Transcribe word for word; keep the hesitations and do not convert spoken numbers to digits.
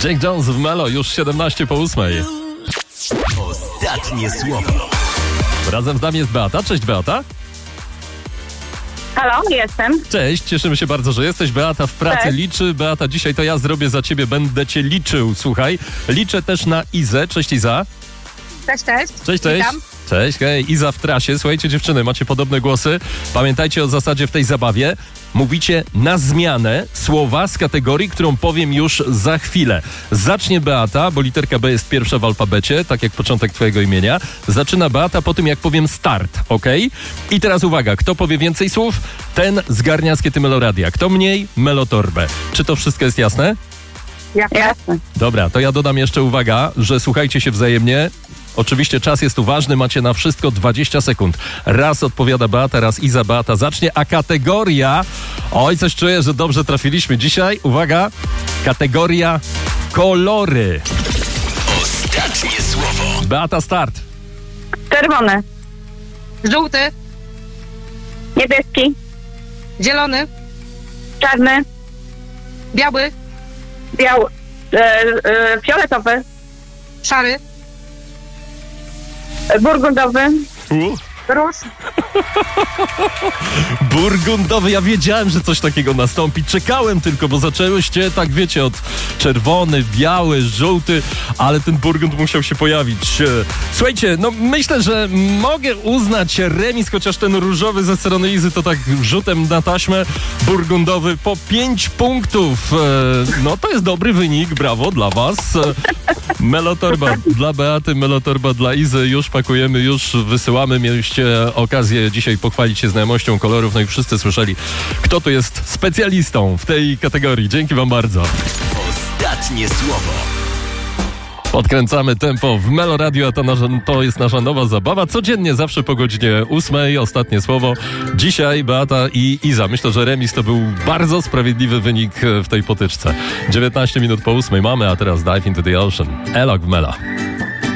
Jake Jones w Melo, już siedemnaście po ósmej. Ostatnie słowo. Razem z nami jest Beata. Cześć, Beata. Halo, jestem. Cześć, cieszymy się bardzo, że jesteś. Beata w pracy Cześć. liczy. Beata, dzisiaj to ja zrobię za ciebie, będę cię liczył. Słuchaj, liczę też na Izę. Cześć, Iza. Cześć, cześć. Cześć, cześć. Witam. Cześć, hej, Iza w trasie. Słuchajcie, dziewczyny, macie podobne głosy. Pamiętajcie o zasadzie w tej zabawie. Mówicie na zmianę słowa z kategorii, którą powiem już za chwilę. Zacznie Beata, bo literka B jest pierwsza w alfabecie, tak jak początek twojego imienia. Zaczyna Beata po tym, jak powiem start, ok? I teraz uwaga, kto powie więcej słów, ten zgarnia skiety Meloradia. Kto mniej, Melotorbę. Czy to wszystko jest jasne? Jasne. Dobra, to ja dodam jeszcze, uwaga, że słuchajcie się wzajemnie. Oczywiście czas jest tu ważny, macie na wszystko dwadzieścia sekund. Raz odpowiada Beata, raz Iza. Beata zacznie, a kategoria... Oj, coś czuję, że dobrze trafiliśmy dzisiaj. Uwaga, kategoria kolory. Ostatnie słowo. Beata, start. Czerwony, Żółty, niebieski, zielony, czarny, biały, biały, e, e, fioletowy, szary, e, burgundowy, U. róż, Burgundowy, ja wiedziałem, że coś takiego nastąpi. Czekałem tylko, bo zaczęłyście, tak wiecie, od czerwony, biały, żółty, ale ten burgund musiał się pojawić. E, Słuchajcie, no myślę, że mogę uznać remis, chociaż ten różowy ze strony Izy to tak rzutem na taśmę, burgundowy po pięć punktów. E, No to jest dobry wynik, brawo dla was. E, Melotorba dla Beaty, Melotorba dla Izy. Już pakujemy, już wysyłamy. Mieliście okazję dzisiaj pochwalić się znajomością kolorów, no i wszyscy słyszeli, kto tu jest specjalistą w tej kategorii. Dzięki wam bardzo. Ostatnie słowo. Podkręcamy tempo w Melo Radio, a to, nasza, to jest nasza nowa zabawa. Codziennie, zawsze po godzinie ósmej. Ostatnie słowo. Dzisiaj Beata i Iza. Myślę, że remis to był bardzo sprawiedliwy wynik w tej potyczce. dziewiętnaście minut po ósmej mamy, a teraz Dive into the Ocean. Elok w Melo.